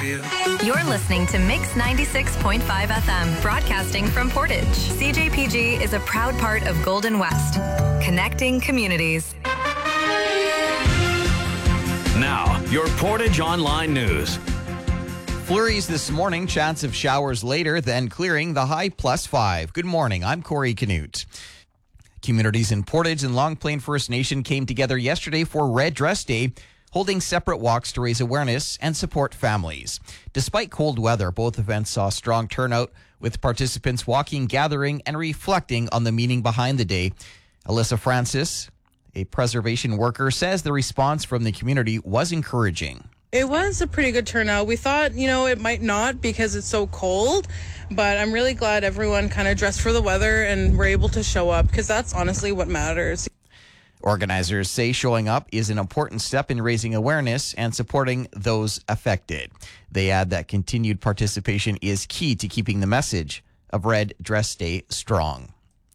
You're listening to Mix 96.5 FM, broadcasting from Portage. CJPG is a proud part of Golden West, connecting communities. Now, your Portage Online News. Flurries this morning, chance of showers later, then clearing, the high +5. Good morning, I'm Corey Canute. Communities in Portage and Long Plain First Nation came together yesterday for Red Dress Day, holding separate walks to raise awareness and support families. Despite cold weather, both events saw strong turnout, with participants walking, gathering, and reflecting on the meaning behind the day. Alyssa Francis, a preservation worker, says the response from the community was encouraging. It was a pretty good turnout. We thought, it might not because it's so cold, but I'm really glad everyone kind of dressed for the weather and were able to show up, because that's honestly what matters. Organizers say showing up is an important step in raising awareness and supporting those affected. They add that continued participation is key to keeping the message of Red Dress Day strong.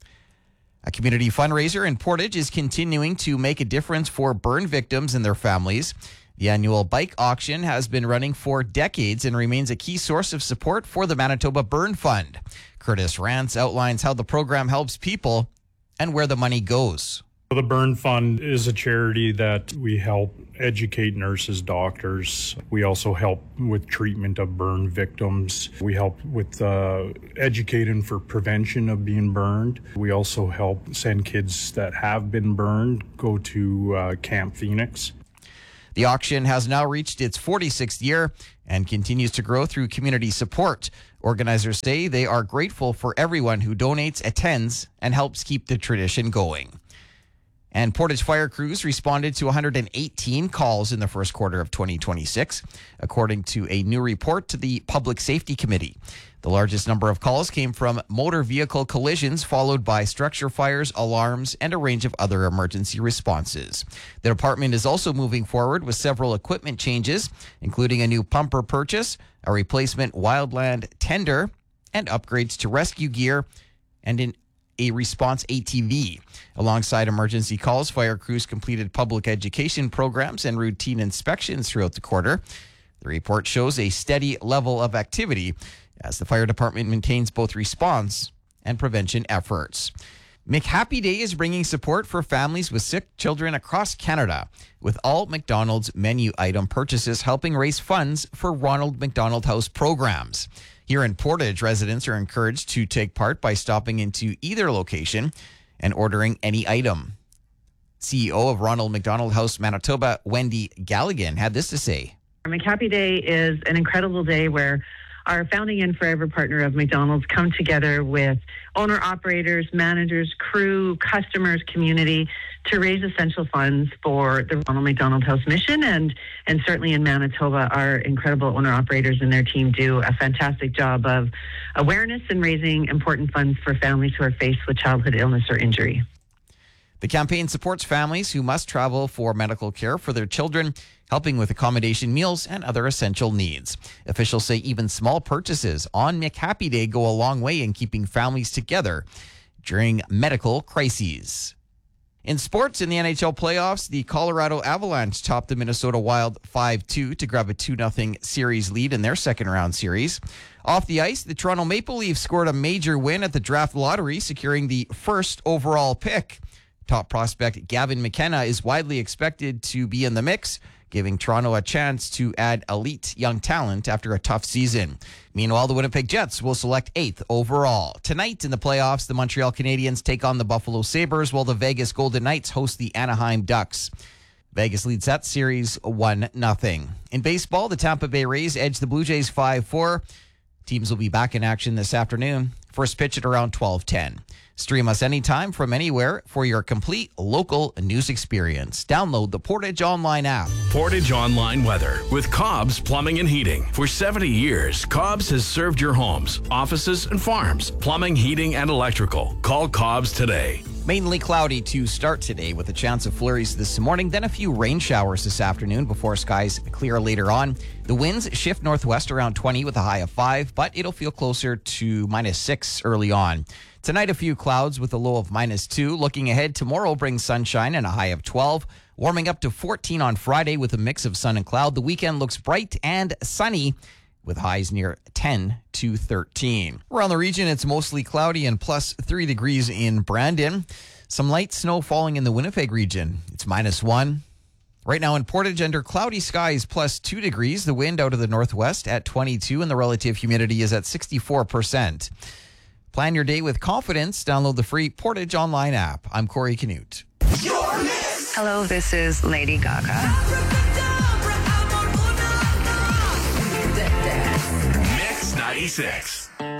A community fundraiser in Portage is continuing to make a difference for burn victims and their families. The annual bike auction has been running for decades and remains a key source of support for the Manitoba Burn Fund. Curtis Rance outlines how the program helps people and where the money goes. The Burn Fund is a charity that we help educate nurses, doctors. We also help with treatment of burn victims. We help with educating for prevention of being burned. We also help send kids that have been burned go to Camp Phoenix. The auction has now reached its 46th year and continues to grow through community support. Organizers say they are grateful for everyone who donates, attends, and helps keep the tradition going. And Portage fire crews responded to 118 calls in the first quarter of 2026, according to a new report to the Public Safety Committee. The largest number of calls came from motor vehicle collisions, followed by structure fires, alarms, and a range of other emergency responses. The department is also moving forward with several equipment changes, including a new pumper purchase, a replacement wildland tender, and upgrades to rescue gear and a response ATV. Alongside emergency calls, fire crews completed public education programs and routine inspections throughout the quarter. The report shows a steady level of activity as the fire department maintains both response and prevention efforts. McHappy Day is bringing support for families with sick children across Canada, with all McDonald's menu item purchases helping raise funds for Ronald McDonald House programs. Here in Portage, residents are encouraged to take part by stopping into either location and ordering any item. CEO of Ronald McDonald House Manitoba, Wendy Galligan, had this to say. McHappy Day is an incredible day where our founding and forever partner of McDonald's come together with owner-operators, managers, crew, customers, community to raise essential funds for the Ronald McDonald House mission. And certainly in Manitoba, our incredible owner-operators and their team do a fantastic job of awareness and raising important funds for families who are faced with childhood illness or injury. The campaign supports families who must travel for medical care for their children, helping with accommodation, meals, and other essential needs. Officials say even small purchases on McHappy Day go a long way in keeping families together during medical crises. In sports, in the NHL playoffs, the Colorado Avalanche topped the Minnesota Wild 5-2 to grab a 2-0 series lead in their second-round series. Off the ice, the Toronto Maple Leafs scored a major win at the draft lottery, securing the first overall pick. Top prospect Gavin McKenna is widely expected to be in the mix, giving Toronto a chance to add elite young talent after a tough season. Meanwhile, the Winnipeg Jets will select 8th overall. Tonight in the playoffs, the Montreal Canadiens take on the Buffalo Sabres, while the Vegas Golden Knights host the Anaheim Ducks. Vegas leads that series 1-0. In baseball, the Tampa Bay Rays edge the Blue Jays 5-4. Teams will be back in action this afternoon. First pitch at around 12:10. Stream us anytime from anywhere for your complete local news experience. Download the Portage Online app. Portage Online weather with Cobb's Plumbing and Heating. For 70 years, Cobb's has served your homes, offices, and farms. Plumbing, heating, and electrical. Call Cobb's today. Mainly cloudy to start today with a chance of flurries this morning, then a few rain showers this afternoon before skies clear later on. The winds shift northwest around 20 with a high of 5, but it'll feel closer to -6 early on. Tonight, a few clouds with a low of -2. Looking ahead, tomorrow brings sunshine and a high of 12. Warming up to 14 on Friday with a mix of sun and cloud. The weekend looks bright and sunny with highs near 10 to 13. Around the region, it's mostly cloudy and plus 3 degrees in Brandon. Some light snow falling in the Winnipeg region. It's -1. Right now in Portage, under cloudy skies, plus 2 degrees. The wind out of the northwest at 22, and the relative humidity is at 64%. Plan your day with confidence. Download the free Portage online app. I'm Corey Canute. Hello, this is Lady Gaga. Mix 96.